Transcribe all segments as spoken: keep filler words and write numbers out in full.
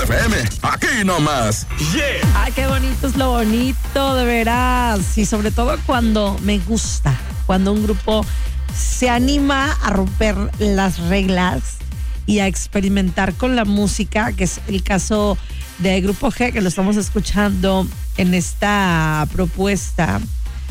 F M, aquí nomás. Yeah. Ay, qué bonito es lo bonito, de veras. Y sobre todo cuando me gusta, cuando un grupo se anima a romper las reglas y a experimentar con la música, que es el caso de Grupo G, que lo estamos escuchando en esta propuesta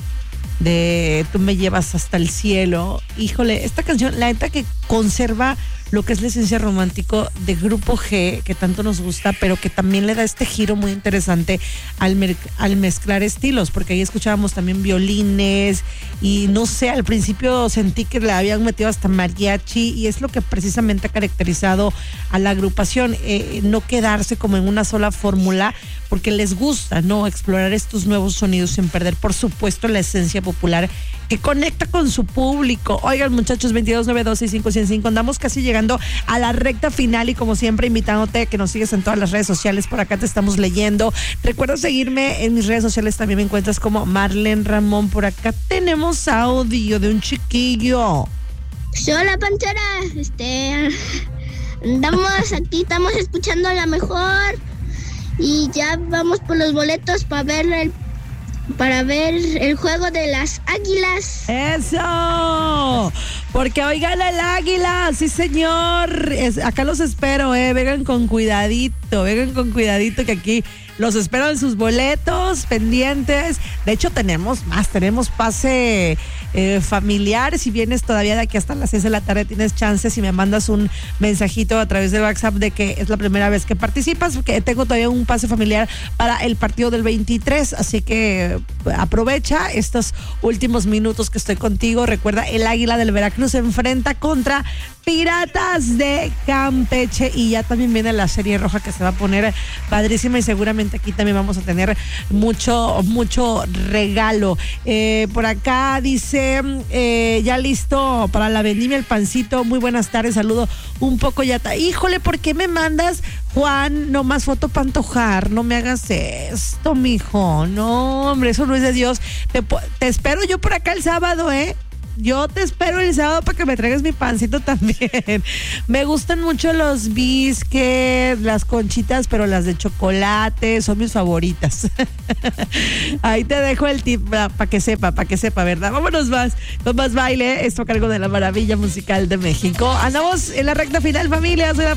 de Tú me llevas hasta el cielo. Híjole, esta canción, la neta que conserva lo que es la esencia romántico de Grupo G, que tanto nos gusta, pero que también le da este giro muy interesante al, mer- al mezclar estilos, porque ahí escuchábamos también violines y no sé, al principio sentí que le habían metido hasta mariachi, y es lo que precisamente ha caracterizado a la agrupación, eh, no quedarse como en una sola fórmula, porque les gusta, ¿no?, explorar estos nuevos sonidos sin perder, por supuesto, la esencia popular que conecta con su público. Oigan, muchachos, veintidós nueve dos seis cinco cero cinco, andamos casi llegando a la recta final y como siempre invitándote a que nos sigues en todas las redes sociales. Por acá te estamos leyendo. Recuerda seguirme en mis redes sociales, también me encuentras como Marlene Ramón. Por acá tenemos audio de un chiquillo. Hola, Pantera, este, andamos aquí, estamos escuchando la mejor y ya vamos por los boletos para ver el para ver el juego de las Águilas. ¡Eso! Porque hoy gana el Águila, sí señor. Es, acá los espero, eh. Vengan con cuidadito, vengan con cuidadito que aquí los espero en sus boletos pendientes. De hecho, tenemos más, tenemos pase eh, familiar. Si vienes todavía de aquí hasta las seis de la tarde, tienes chance si me mandas un mensajito a través de WhatsApp de que es la primera vez que participas, porque tengo todavía un pase familiar para el partido del veintitrés. Así que aprovecha estos últimos minutos que estoy contigo. Recuerda, el Águila del Veracruz se enfrenta contra Piratas de Campeche y ya también viene la serie roja que se va a poner padrísima y seguramente aquí también vamos a tener mucho, mucho regalo. Eh, por acá dice, eh, ya listo para la vendimia el pancito. Muy buenas tardes, saludo un poco ya. Ta- Híjole, ¿por qué me mandas, Juan, nomás foto para antojar? No me hagas esto, mijo. No, hombre, eso no es de Dios. Te, te espero yo por acá el sábado, ¿eh? Yo te espero el sábado para que me traigas mi pancito también. Me gustan mucho los biscuits, las conchitas, pero las de chocolate son mis favoritas. Ahí te dejo el tip para pa que sepa, para que sepa, ¿verdad? Vámonos más, con más baile. Esto a cargo de la Maravilla Musical de México. Andamos en la recta final, familia. Soy la